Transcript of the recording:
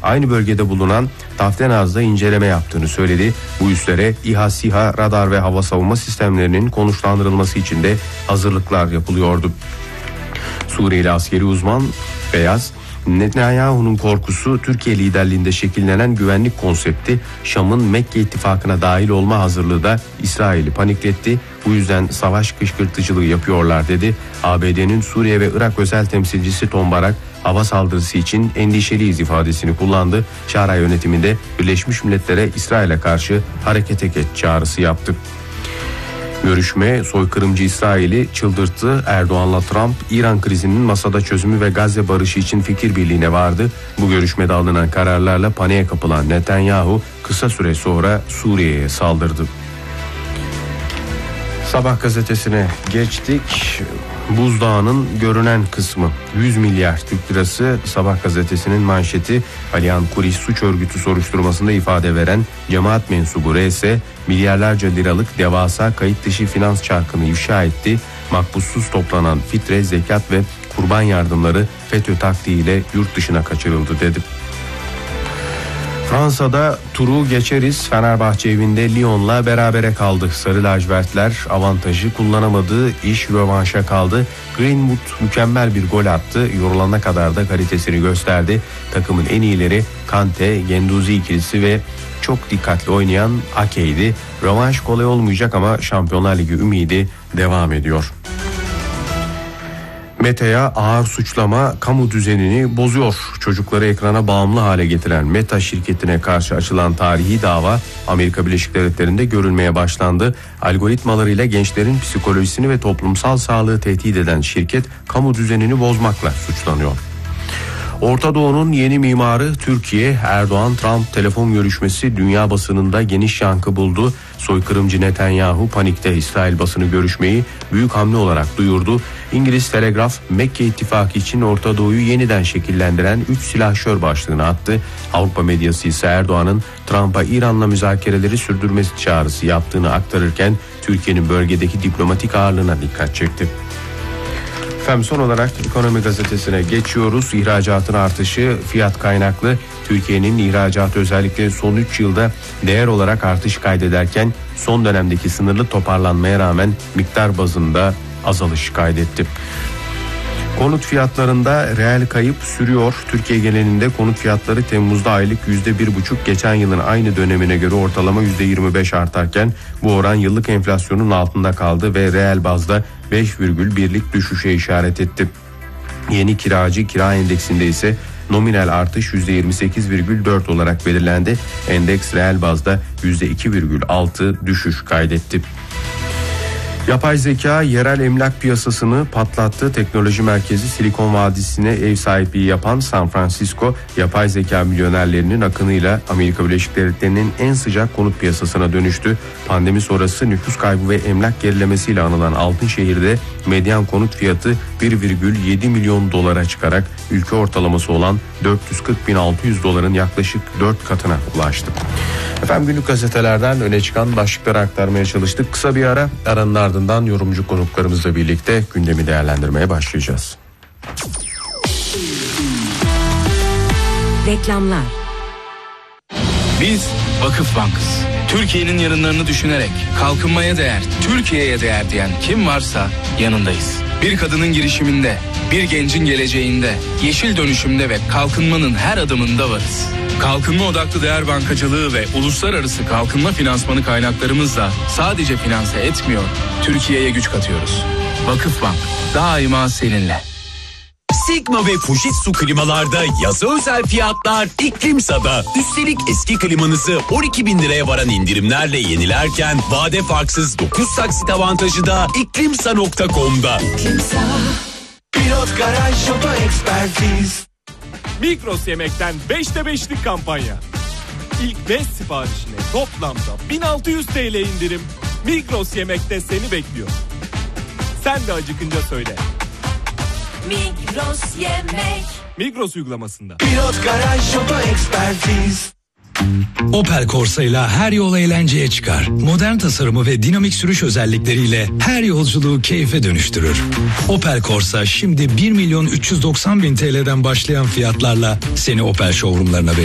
aynı bölgede bulunan Taftenaz'da inceleme yaptığını söyledi. Bu üslere İHA, SİHA, radar ve hava savunma sistemlerinin konuşlandırılması için de hazırlıklar yapılıyordu. Suriyeli askeri uzman Beyaz, Netanyahu'nun korkusu Türkiye liderliğinde şekillenen güvenlik konsepti Şam'ın Mekke ittifakına dahil olma hazırlığı da İsrail'i panikletti. Bu yüzden savaş kışkırtıcılığı yapıyorlar dedi. ABD'nin Suriye ve Irak özel temsilcisi Tom Barak hava saldırısı için endişeliyiz ifadesini kullandı. Şara yönetiminde Birleşmiş Milletler'e İsrail'e karşı harekete geç çağrısı yaptı. Görüşme soykırımcı İsrail'i çıldırttı. Erdoğan'la Trump İran krizinin masada çözümü ve Gazze barışı için fikir birliğine vardı. Bu görüşmede alınan kararlarla paniğe kapılan Netanyahu kısa süre sonra Suriye'ye saldırdı. Sabah gazetesine geçtik. Buzdağının görünen kısmı 100 milyar Türk lirası Sabah gazetesinin manşeti. Alihan Kuriş suç örgütü soruşturmasında ifade veren cemaat mensubu RS milyarlarca liralık devasa kayıt dışı finans çarkını ifşa etti. Makbussuz toplanan fitre, zekat ve kurban yardımları FETÖ taktiğiyle yurt dışına kaçırıldı dedi. Fransa'da turu geçeriz. Fenerbahçe evinde Lyon'la berabere kaldı. Sarı lacivertler avantajı kullanamadı. İş rövanşa kaldı. Greenwood mükemmel bir gol attı. Yorulana kadar da kalitesini gösterdi. Takımın en iyileri Kante, Genduzi ikilisi ve çok dikkatli oynayan Ake'ydi. Rövanş kolay olmayacak ama Şampiyonlar Ligi ümidi devam ediyor. Meta'ya ağır suçlama kamu düzenini bozuyor. Çocukları ekrana bağımlı hale getiren Meta şirketine karşı açılan tarihi dava Amerika Birleşik Devletleri'nde görülmeye başlandı. Algoritmalarıyla gençlerin psikolojisini ve toplumsal sağlığı tehdit eden şirket kamu düzenini bozmakla suçlanıyor. Orta Doğu'nun yeni mimarı Türkiye. Erdoğan-Trump telefon görüşmesi dünya basınında geniş yankı buldu. Soykırımcı Netanyahu panikte İsrail basını görüşmeyi büyük hamle olarak duyurdu. İngiliz Telegraf Mekke ittifakı için Orta Doğu'yu yeniden şekillendiren 3 silahşör başlığını attı. Avrupa medyası ise Erdoğan'ın Trump'a İran'la müzakereleri sürdürmesi çağrısı yaptığını aktarırken Türkiye'nin bölgedeki diplomatik ağırlığına dikkat çekti. Efendim son olarak Ekonomi Gazetesi'ne geçiyoruz. İhracatın artışı fiyat kaynaklı. Türkiye'nin ihracatı özellikle son 3 yılda değer olarak artış kaydederken son dönemdeki sınırlı toparlanmaya rağmen miktar bazında azalış kaydetti. Konut fiyatlarında reel kayıp sürüyor. Türkiye genelinde konut fiyatları Temmuz'da aylık %1,5, geçen yılın aynı dönemine göre ortalama %25 artarken bu oran yıllık enflasyonun altında kaldı ve reel bazda 5,1'lik düşüşe işaret etti. Yeni kiracı kira endeksinde ise nominal artış %28,4 olarak belirlendi. Endeks reel bazda %2,6 düşüş kaydetti. Yapay zeka yerel emlak piyasasını patlattı. Teknoloji merkezi Silikon Vadisi'ne ev sahipliği yapan San Francisco, yapay zeka milyonerlerinin akınıyla Amerika Birleşik Devletleri'nin en sıcak konut piyasasına dönüştü. Pandemi sonrası nüfus kaybı ve emlak gerilemesiyle anılan Altınşehir'de medyan konut fiyatı 1,7 milyon dolara çıkarak ülke ortalaması olan 440.600 doların yaklaşık 4 katına ulaştı. Efendim günlük gazetelerden öne çıkan başlıkları aktarmaya çalıştık. Kısa bir ara, aranın ardından yorumcu konuklarımızla birlikte gündemi değerlendirmeye başlayacağız. Reklamlar. Biz Vakıfbank'ız. Türkiye'nin yarınlarını düşünerek kalkınmaya değer, Türkiye'ye değer diyen kim varsa yanındayız. Bir kadının girişiminde, bir gencin geleceğinde, yeşil dönüşümde ve kalkınmanın her adımında varız. Kalkınma odaklı değer bankacılığı ve uluslararası kalkınma finansmanı kaynaklarımızla sadece finanse etmiyor, Türkiye'ye güç katıyoruz. Vakıfbank, daima seninle. Sigma ve Fujitsu klimalarda yazı özel fiyatlar İklimsa'da. Üstelik eski klimanızı 12.000 liraya varan indirimlerle yenilerken vade farksız 9 taksit avantajı da iklimsa.com'da. İklimsa. Pilot Garaj Oto Ekspertiz. Migros Yemek'ten 5'te 5'lik kampanya. İlk 5 siparişine toplamda 1600 TL indirim. Migros Yemek'te seni bekliyor. Sen de acıkınca söyle. Migros Yemek. Migros uygulamasında. Pilot Garaj Oto Ekspertiz. Opel Corsa ile her yol eğlenceye çıkar. Modern tasarımı ve dinamik sürüş özellikleriyle her yolculuğu keyfe dönüştürür. Opel Corsa şimdi 1.390.000 TL'den başlayan fiyatlarla seni Opel showroomlarına bekliyor.